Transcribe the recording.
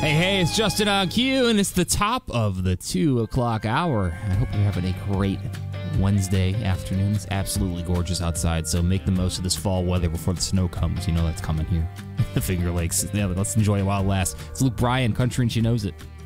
Hey, it's Justin on Q, and it's the top of the 2 o'clock hour. I hope you're having a great Wednesday afternoon. It's absolutely gorgeous outside, so make the most of this fall weather before the snow comes. You know that's coming here. The Finger Lakes. Yeah, let's enjoy it while it lasts. It's Luke Bryan, Country and She Knows It.